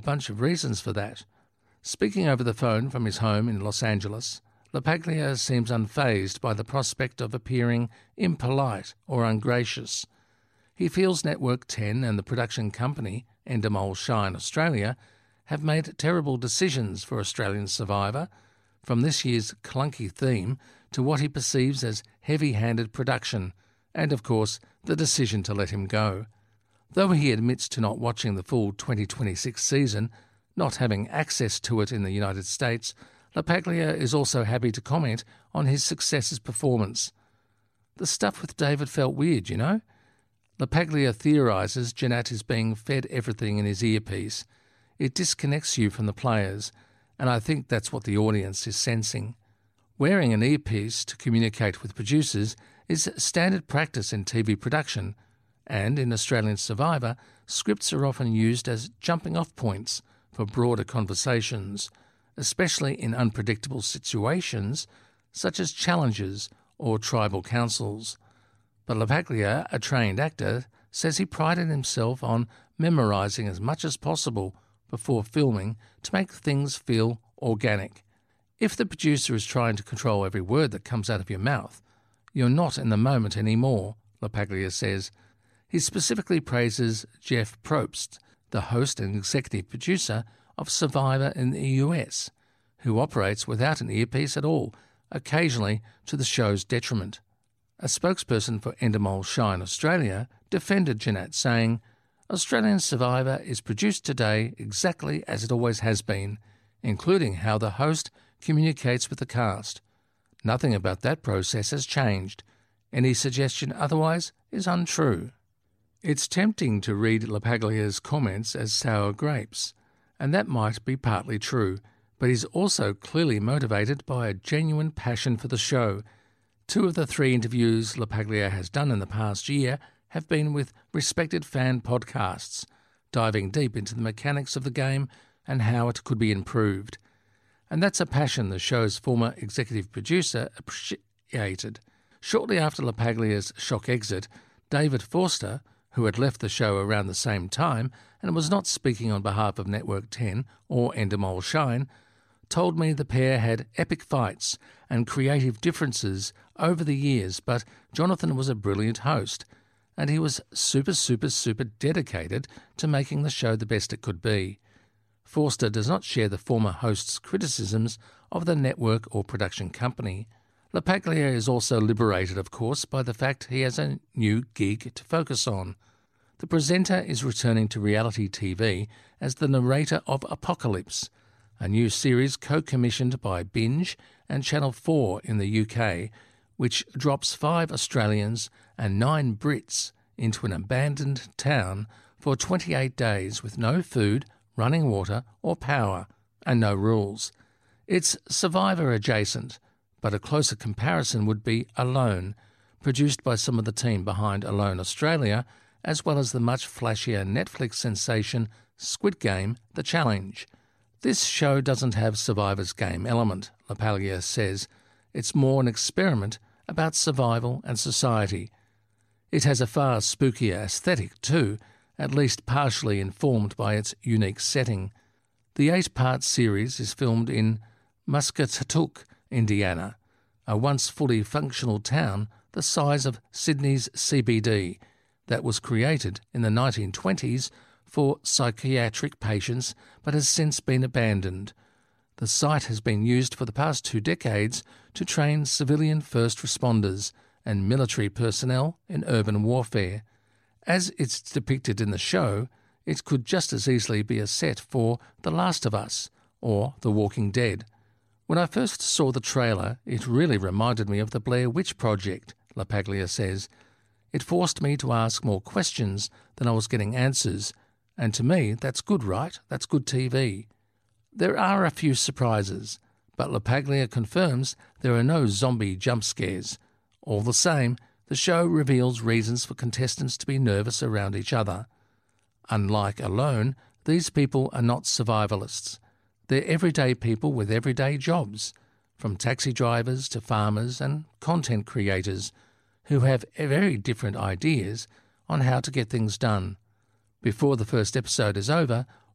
bunch of reasons for that. Speaking over the phone from his home in Los Angeles, LaPaglia seems unfazed by the prospect of appearing impolite or ungracious. He feels Network 10 and the production company, Endemol Shine Australia, have made terrible decisions for Australian Survivor, from this year's clunky theme to what he perceives as heavy-handed production, and of course the decision to let him go. Though he admits to not watching the full 2026 season, not having access to it in the United States, LaPaglia is also happy to comment on his successor's performance. The stuff with David felt weird, you know? LaPaglia theorises Janat is being fed everything in his earpiece. It disconnects you from the players, and I think that's what the audience is sensing. Wearing an earpiece to communicate with producers is standard practice in TV production, and in Australian Survivor, scripts are often used as jumping-off points for broader conversations, especially in unpredictable situations such as challenges or tribal councils. But LaPaglia, a trained actor, says he prided himself on memorising as much as possible before filming to make things feel organic. If the producer is trying to control every word that comes out of your mouth, you're not in the moment anymore, LaPaglia says. He specifically praises Jeff Probst, the host and executive producer of Survivor in the US, who operates without an earpiece at all, occasionally to the show's detriment. A spokesperson for Endemol Shine Australia defended Janat, saying, "Australian Survivor is produced today exactly as it always has been, including how the host communicates with the cast. Nothing about that process has changed. Any suggestion otherwise is untrue." It's tempting to read LaPaglia's comments as sour grapes, and that might be partly true, but he's also clearly motivated by a genuine passion for the show. 2 of the 3 interviews LaPaglia has done in the past year have been with respected fan podcasts, diving deep into the mechanics of the game and how it could be improved. And that's a passion the show's former executive producer appreciated. Shortly after LaPaglia's shock exit, David Forster, who had left the show around the same time and was not speaking on behalf of Network 10 or Endemol Shine, told me the pair had epic fights and creative differences over the years, but Jonathan was a brilliant host, and he was super dedicated to making the show the best it could be. Forster does not share the former host's criticisms of the network or production company. LaPaglia is also liberated, of course, by the fact he has a new gig to focus on. The presenter is returning to reality TV as the narrator of Apocalypse, a new series co-commissioned by Binge and Channel 4 in the UK, which drops 5 Australians and 9 Brits into an abandoned town for 28 days with no food, running water or power, and no rules. It's Survivor adjacent, but a closer comparison would be Alone, produced by some of the team behind Alone Australia, as well as the much flashier Netflix sensation Squid Game: The Challenge. This show doesn't have Survivor's game element, LaPaglia says. It's more an experiment about survival and society. It has a far spookier aesthetic too, at least partially informed by its unique setting. The 8-part series is filmed in Muscatatuck, Indiana, a once fully functional town the size of Sydney's CBD that was created in the 1920s for psychiatric patients but has since been abandoned. The site has been used for the past 2 decades to train civilian first responders and military personnel in urban warfare. As it's depicted in the show, it could just as easily be a set for The Last of Us or The Walking Dead. When I first saw the trailer, it really reminded me of the Blair Witch Project, LaPaglia says. It forced me to ask more questions than I was getting answers, and to me, that's good, right? That's good TV. There are a few surprises, but LaPaglia confirms there are no zombie jump scares. All the same, the show reveals reasons for contestants to be nervous around each other. Unlike Alone, these people are not survivalists. They're everyday people with everyday jobs, from taxi drivers to farmers and content creators, who have very different ideas on how to get things done. Before the first episode is over,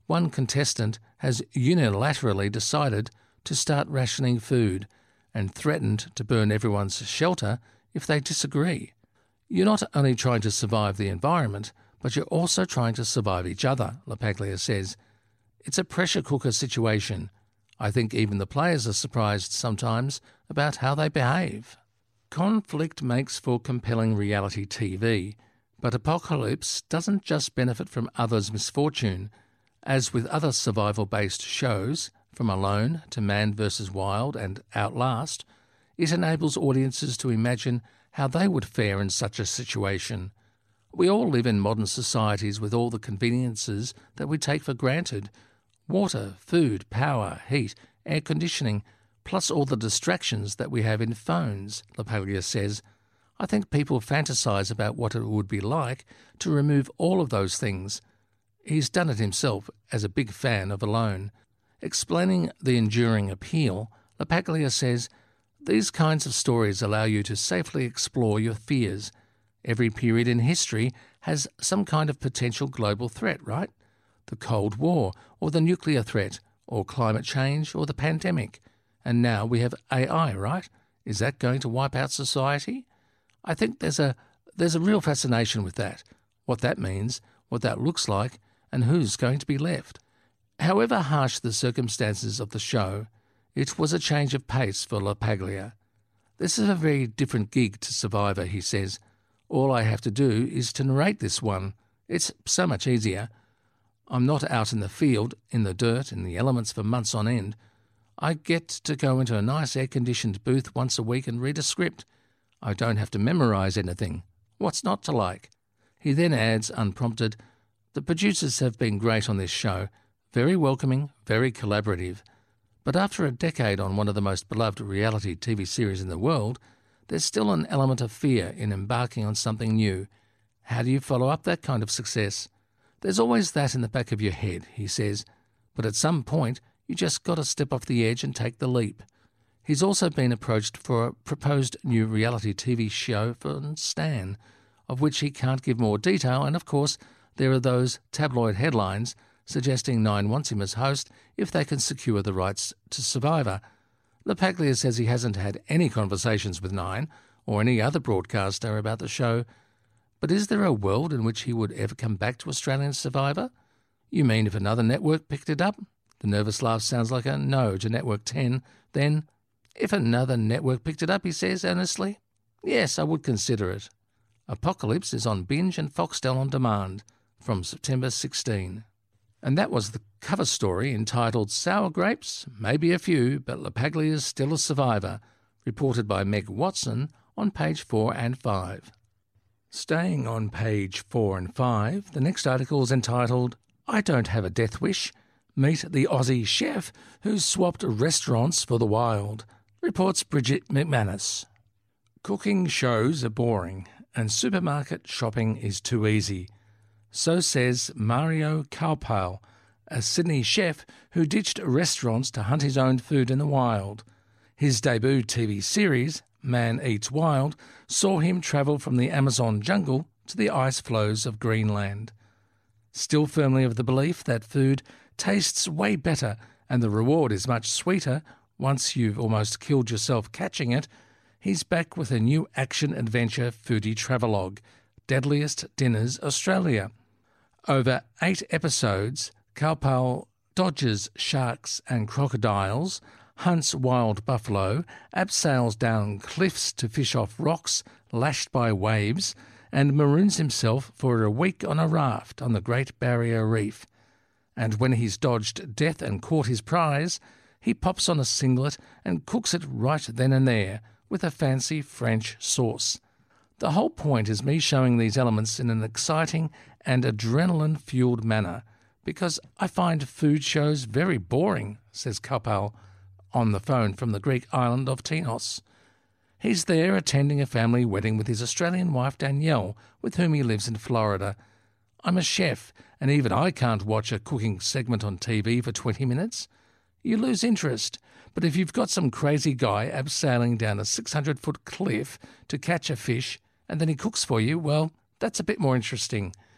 one contestant has unilaterally decided to start rationing food and threatened to burn everyone's shelter if they disagree. You're not only trying to survive the environment, but you're also trying to survive each other, LaPaglia says. It's a pressure cooker situation. I think even the players are surprised sometimes about how they behave. Conflict makes for compelling reality TV, but Apocalypse doesn't just benefit from others' misfortune. As with other survival-based shows, from Alone to Man vs. Wild and Outlast, it enables audiences to imagine how they would fare in such a situation. We all live in modern societies with all the conveniences that we take for granted: water, food, power, heat, air conditioning, plus all the distractions that we have in phones, LaPaglia says. I think people fantasize about what it would be like to remove all of those things. He's done it himself as a big fan of Alone. Explaining the enduring appeal, LaPaglia says, these kinds of stories allow you to safely explore your fears. Every period in history has some kind of potential global threat, right? The Cold War, or the nuclear threat, or climate change, or the pandemic. And now we have AI, right? Is that going to wipe out society? I think there's a real fascination with that, what that means, what that looks like, and who's going to be left. However harsh the circumstances of the show, it was a change of pace for LaPaglia. This is a very different gig to Survivor, he says. All I have to do is to narrate this one. It's so much easier. I'm not out in the field, in the dirt, in the elements for months on end. I get to go into a nice air-conditioned booth once a week and read a script. I don't have to memorise anything. What's not to like? He then adds, unprompted, the producers have been great on this show, very welcoming, very collaborative. But after a decade on one of the most beloved reality TV series in the world, there's still an element of fear in embarking on something new. How do you follow up that kind of success? There's always that in the back of your head, he says, but at some point you just got to step off the edge and take the leap. He's also been approached for a proposed new reality TV show for Stan, of which he can't give more detail, and of course there are those tabloid headlines suggesting Nine wants him as host if they can secure the rights to Survivor. LaPaglia says he hasn't had any conversations with Nine or any other broadcaster about the show, but is there a world in which he would ever come back to Australian Survivor? You mean if another network picked it up? The nervous laugh sounds like a no to Network 10. Then, if another network picked it up, he says earnestly, yes, I would consider it. Apocalypse is on Binge and Foxtel On Demand from September 16. And that was the cover story entitled Sour Grapes, Maybe a Few, but LaPaglia's Still a Survivor, reported by Meg Watson on page 4 and 5. Staying on page 4 and 5, the next article is entitled I Don't Have a Death Wish. Meet the Aussie chef who swapped restaurants for the wild, reports Bridget McManus. Cooking shows are boring and supermarket shopping is too easy. So says Mario Kaupal, a Sydney chef who ditched restaurants to hunt his own food in the wild. His debut TV series, Man Eats Wild, saw him travel from the Amazon jungle to the ice floes of Greenland. Still firmly of the belief that food tastes way better and the reward is much sweeter once you've almost killed yourself catching it, he's back with a new action-adventure foodie travelogue, Deadliest Dinners Australia. Over 8 episodes, Kaupal dodges sharks and crocodiles, hunts wild buffalo, abseils down cliffs to fish off rocks lashed by waves, and maroons himself for a week on a raft on the Great Barrier Reef. And when he's dodged death and caught his prize, he pops on a singlet and cooks it right then and there with a fancy French sauce. The whole point is me showing these elements in an exciting and adrenaline-fueled manner, because I find food shows very boring, says Kaupal on the phone from the Greek island of Tinos. He's there attending a family wedding with his Australian wife Danielle, with whom he lives in Florida. I'm a chef, and even I can't watch a cooking segment on TV for 20 minutes. You lose interest, but if you've got some crazy guy abseiling down a 600-foot cliff to catch a fish, and then he cooks for you, well, that's a bit more interesting.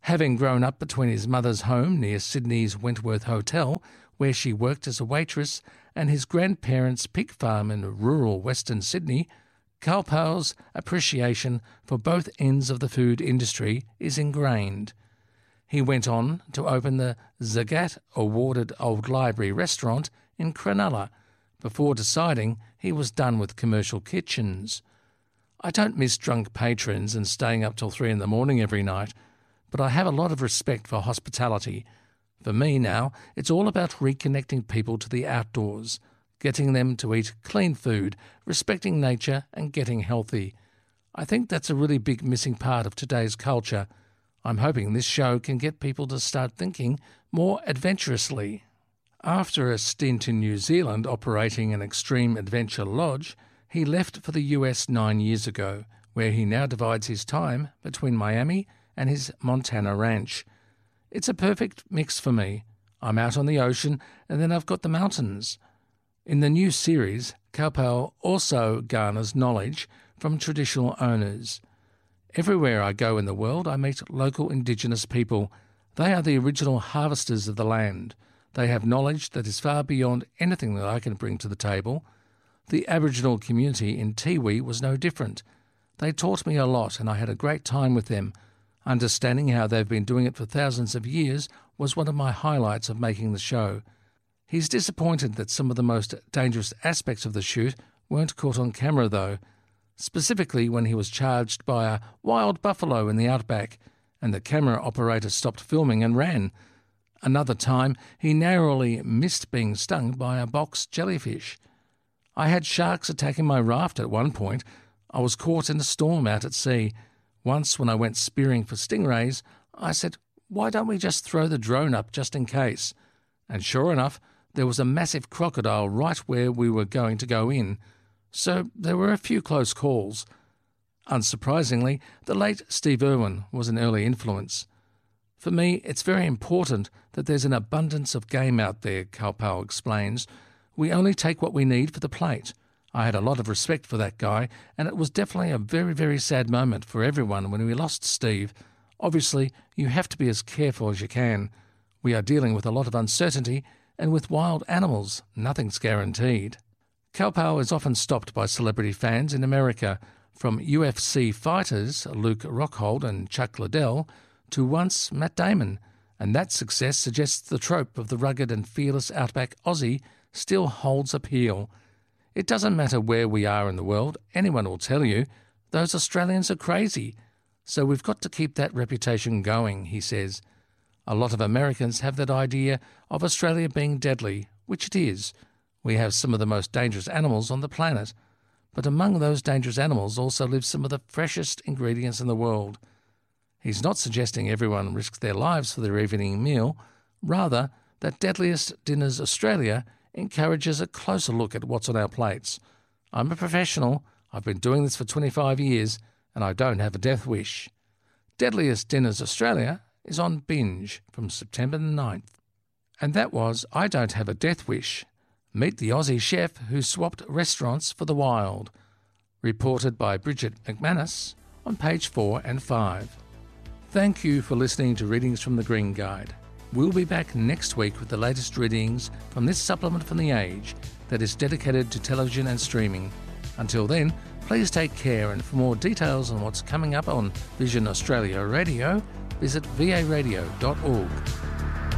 Having grown up between his mother's home near Sydney's Wentworth Hotel, where she worked as a waitress, and his grandparents' pig farm in rural Western Sydney, Kalpal's appreciation for both ends of the food industry is ingrained. He went on to open the Zagat awarded Old Library restaurant in Cronulla before deciding he was done with commercial kitchens. I don't miss drunk patrons and staying up till 3 a.m. every night, but I have a lot of respect for hospitality. For me now, it's all about reconnecting people to the outdoors, getting them to eat clean food, respecting nature and getting healthy. I think that's a really big missing part of today's culture. I'm hoping this show can get people to start thinking more adventurously. After a stint in New Zealand operating an extreme adventure lodge, he left for the US 9 years ago, where he now divides his time between Miami and his Montana ranch. It's a perfect mix for me. I'm out on the ocean and then I've got the mountains. In the new series, Kalpal also garners knowledge from traditional owners. Everywhere I go in the world, I meet local Indigenous people. They are the original harvesters of the land. They have knowledge that is far beyond anything that I can bring to the table. The Aboriginal community in Tiwi was no different. They taught me a lot and I had a great time with them. Understanding how they've been doing it for thousands of years was one of my highlights of making the show. He's disappointed that some of the most dangerous aspects of the shoot weren't caught on camera though, specifically when he was charged by a wild buffalo in the outback and the camera operator stopped filming and ran. Another time, he narrowly missed being stung by a box jellyfish. I had sharks attacking my raft at one point. I was caught in a storm out at sea. Once, when I went spearing for stingrays, I said, "Why don't we just throw the drone up just in case?" And sure enough, there was a massive crocodile right where we were going to go in. So there were a few close calls. Unsurprisingly, the late Steve Irwin was an early influence. For me, it's very important that there's an abundance of game out there, Kalpal explains. We only take what we need for the plate. I had a lot of respect for that guy, and it was definitely a very, very sad moment for everyone when we lost Steve. Obviously, you have to be as careful as you can. We are dealing with a lot of uncertainty, and with wild animals, nothing's guaranteed. Kalpal is often stopped by celebrity fans in America, from UFC fighters Luke Rockhold and Chuck Liddell to once Matt Damon, and that success suggests the trope of the rugged and fearless outback Aussie still holds appeal. It doesn't matter where we are in the world, anyone will tell you, those Australians are crazy. So we've got to keep that reputation going, he says. A lot of Americans have that idea of Australia being deadly, which it is. We have some of the most dangerous animals on the planet. But among those dangerous animals also live some of the freshest ingredients in the world. He's not suggesting everyone risks their lives for their evening meal. Rather, that Deadliest Dinners Australia encourages a closer look at what's on our plates. I'm a professional, I've been doing this for 25 years, and I don't have a death wish. Deadliest Dinners Australia is on Binge from September the 9th. And that was I Don't Have a Death Wish. Meet the Aussie chef who swapped restaurants for the wild. Reported by Bridget McManus on page 4 and 5. Thank you for listening to Readings from the Green Guide. We'll be back next week with the latest readings from this supplement from The Age that is dedicated to television and streaming. Until then, please take care, and for more details on what's coming up on Vision Australia Radio, visit varadio.org.